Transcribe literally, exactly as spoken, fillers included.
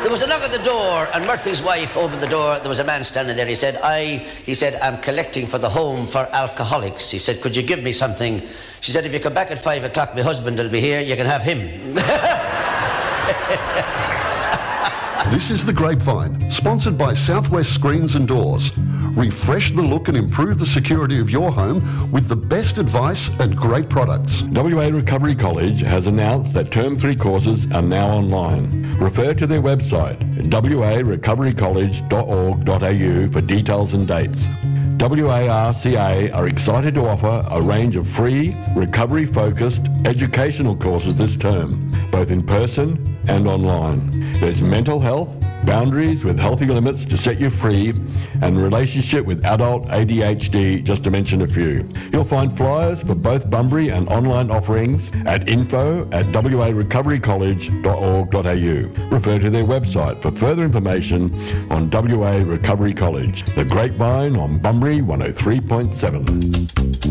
There was a knock at the door, and Murphy's wife opened the door. There was a man standing there. He said, I, he said, I'm collecting for the home for alcoholics. He said, could you give me something? She said, if you come back at five o'clock, my husband will be here. You can have him. This is The Grapevine, sponsored by Southwest Screens and Doors. Refresh the look and improve the security of your home with the best advice and great products. W A Recovery College has announced that Term three courses are now online. Refer to their website, w a recovery college dot org dot a u, for details and dates. W A R C A are excited to offer a range of free, recovery-focused educational courses this term, both in person and online. There's mental health, boundaries with healthy limits to set you free, and relationship with adult A D H D, just to mention a few. You'll find flyers for both Bunbury and online offerings at info at w a recovery college dot org dot a u. Refer to their website for further information on W A Recovery College. The Grapevine on Bunbury one oh three point seven.